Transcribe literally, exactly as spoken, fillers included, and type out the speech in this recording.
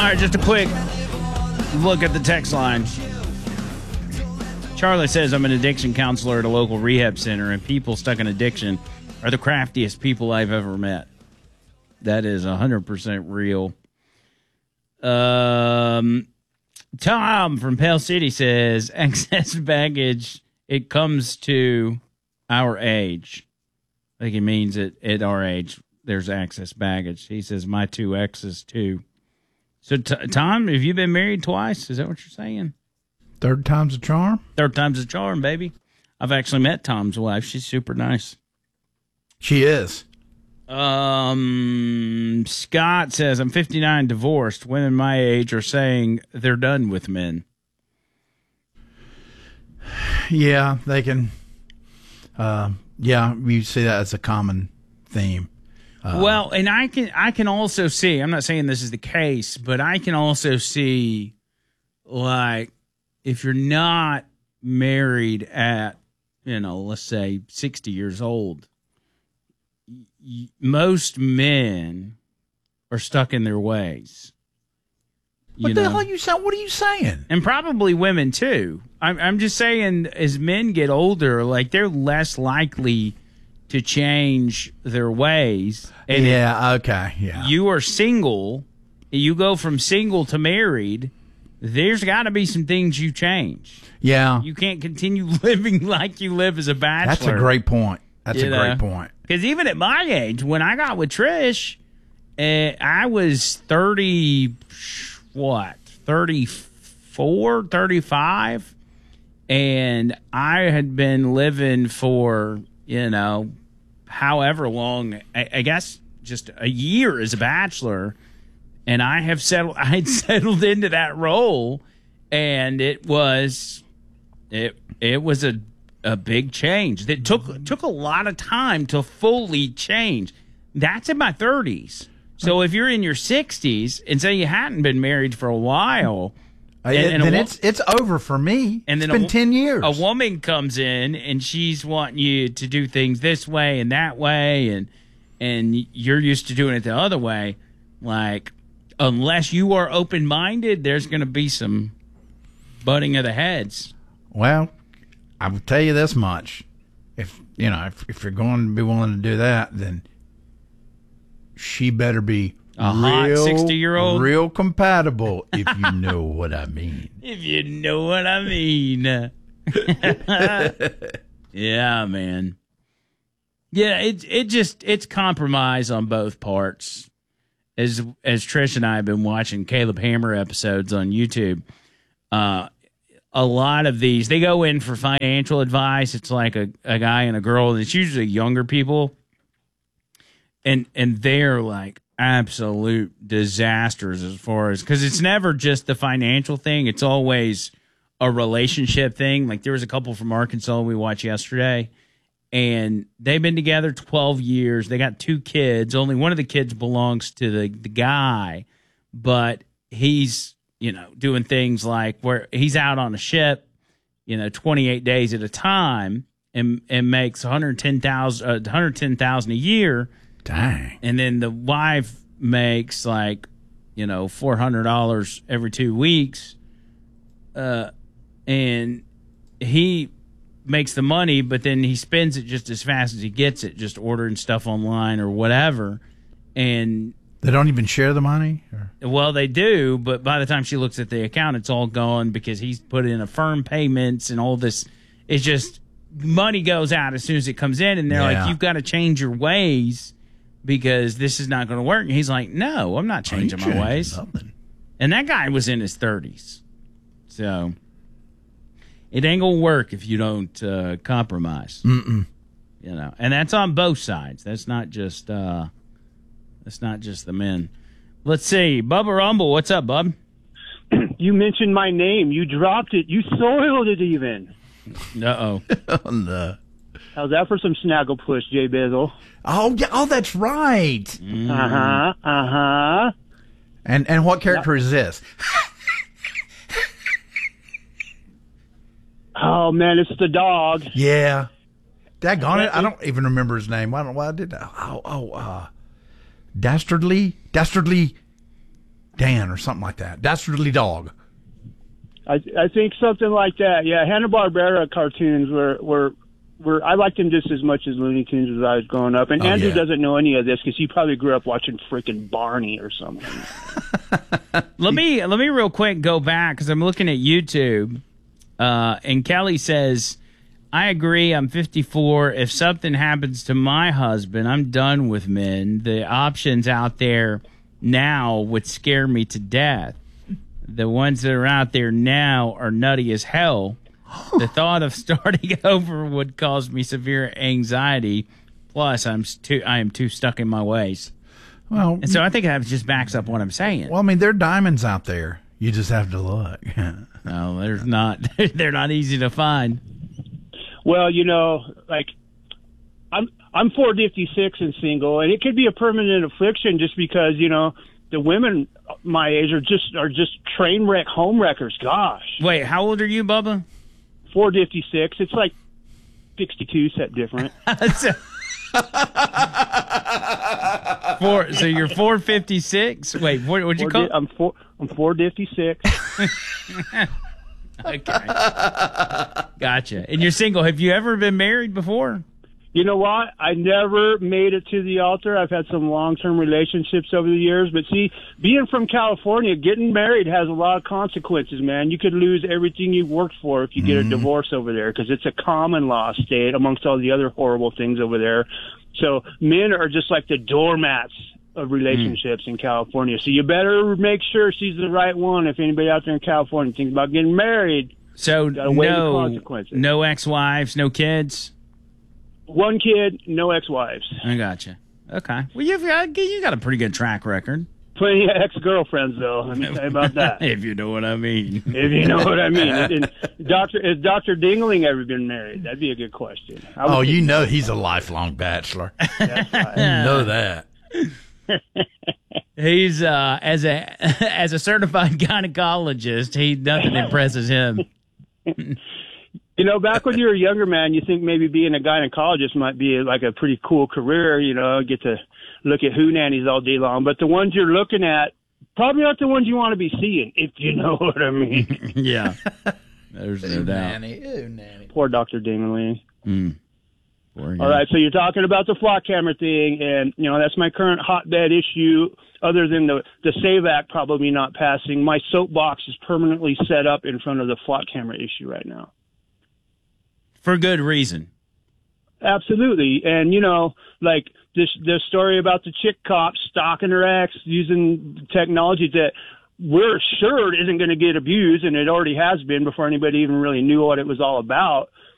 right, just a quick look at the text line. Charlie says, I'm an addiction counselor at a local rehab center, and people stuck in addiction are the craftiest people I've ever met. That is one hundred percent real. Um, Tom from Pale City says, excess baggage, it comes to our age. I think he means it at our age, there's excess baggage. He says, my two exes, too. So, t- Tom, have you been married twice? Is that what you're saying? Third time's a charm? Third time's a charm, baby. I've actually met Tom's wife. She's super nice. She is. Um, Scott says, I'm fifty-nine, divorced. Women my age are saying they're done with men. Yeah, they can. Uh, yeah, you see that as a common theme. Uh, well, and I can I can also see, I'm not saying this is the case, but I can also see, like, if you're not married at, you know, let's say sixty years old, y- most men are stuck in their ways. What the hell are you saying? What are you saying? And probably women too. I'm, I'm just saying, as men get older, like, they're less likely to change their ways. And yeah, okay, yeah. You are single. You go from single to married. There's got to be some things you change. Yeah. You can't continue living like you live as a bachelor. That's a great point. That's you a know? great point. Because even at my age, when I got with Trish, uh, I was thirty, what, thirty-four, thirty-five, and I had been living for, you know, however long, I, I guess just a year as a bachelor. And I have settled. I had settled into that role, and it was, it it was a a big change that took took a lot of time to fully change. That's in my thirties. So if you're in your sixties and say you hadn't been married for a while, and, and then wo- it's it's over for me. And then it's been a, ten years. A woman comes in and she's wanting you to do things this way and that way, and and you're used to doing it the other way, like. Unless you are open-minded, there's going to be some butting of the heads. Well, I will tell you this much: if you know, if, if you're going to be willing to do that, then she better be a real, hot sixty-year-old, real compatible. If you know what I mean. If you know what I mean. Yeah, man. Yeah, it it just it's compromise on both parts. As as Trish and I have been watching Caleb Hammer episodes on YouTube, uh, a lot of these, they go in for financial advice. It's like a, a guy and a girl, and it's usually younger people. And and they're like absolute disasters as far as, because it's never just the financial thing. It's always a relationship thing. Like there was a couple from Arkansas we watched yesterday. And they've been together twelve years. They got two kids. Only one of the kids belongs to the, the guy, but he's, you know, doing things like where he's out on a ship, you know, twenty-eight days at a time and and makes one hundred ten thousand dollars uh, one hundred ten thousand dollars a year. Dang. And then the wife makes like, you know, four hundred dollars every two weeks. Uh, and he makes the money, but then he spends it just as fast as he gets it, just ordering stuff online or whatever. And they don't even share the money? Or? Well, they do, but by the time she looks at the account, it's all gone because he's put in affirm payments and all this. It's just money goes out as soon as it comes in, and they're yeah. like, you've got to change your ways because this is not going to work. And he's like, no, I'm not changing my ways. Nothing. And that guy was in his thirties. So it ain't gonna work if you don't uh, compromise. Mm-mm. You know, and that's on both sides. That's not just uh, that's not just the men. Let's see, Bubba Rumble, what's up, bub? You mentioned my name. You dropped it. You soiled it even. Uh-oh. Oh, no. How's that for some snaggle push, Jay Bizzle? Oh, yeah. Oh, that's right. Mm. Uh-huh. Uh-huh. And and what character yeah. is this? Oh, man, it's the dog. Yeah. Daggone it. I don't even remember his name. I don't know why I did that. Oh, oh, uh, Dastardly? Dastardly? Dan or something like that. Dastardly Dog. I I think something like that. Yeah, Hanna-Barbera cartoons were were were I liked them just as much as Looney Tunes as I was growing up. And Oh, Andrew yeah. doesn't know any of this because he probably grew up watching freaking Barney or something. Let me let me real quick go back because I'm looking at YouTube, uh, and Kelly says, "I agree. I'm fifty-four. If something happens to my husband, I'm done with men. The options out there now would scare me to death. The ones that are out there now are nutty as hell. The thought of starting over would cause me severe anxiety. Plus, I'm too I am too stuck in my ways." Well, And so I think that just backs up what I'm saying. well, I mean, there are diamonds out there. You just have to look. No, there's not. They're not easy to find. Well, you know, like I'm I'm four fifty-six and single, and it could be a permanent affliction just because you know the women my age are just are just train wreck home wreckers. Gosh, Wait, how old are you, Bubba? four fifty-six. It's like sixty-two set different. So- Four, so you're four fifty-six? Wait, what would you Four call di- I'm four. I'm four fifty-six. Okay. Gotcha. And you're single. Have you ever been married before? You know what? I never made it to the altar. I've had some long-term relationships over the years, but see, being from California, getting married has a lot of consequences, man. You could lose everything you've worked for if you get a divorce over there because it's a common law state amongst all the other horrible things over there. So men are just like the doormats of relationships mm. in California. So you better make sure she's the right one if anybody out there in California thinks about getting married. So Gotta weigh the no, consequences. no ex-wives, no kids? One kid, no ex-wives. I gotcha. Okay. Well, you've got, you got a pretty good track record. Plenty of ex-girlfriends, though. Let me tell you about that. If you know what I mean. If you know what I mean. And Doctor has Doctor Dingling ever been married? That'd be a good question. I would Oh, think you know he's a lifelong bachelor. that's right. You know that. He's uh, as a as a certified gynecologist, he nothing impresses him. You know, back when you were a younger man, you think maybe being a gynecologist might be like a pretty cool career, you know, get to look at who nannies all day long. But the ones you're looking at, probably not the ones you want to be seeing, if you know what I mean. Yeah. There's no Ooh, doubt. nanny. Ooh, nanny. Poor Doctor Dingling. Mm. Poor All guy. right, so you're talking about the flock camera thing, and, you know, that's my current hotbed issue. Other than the, the SAVE Act probably not passing, my soapbox is permanently set up in front of the flock camera issue right now. For good reason. Absolutely. And, you know, like this, this story about the chick cop stalking her ex using technology that we're sure isn't going to get abused, and it already has been before anybody even really knew what it was all about.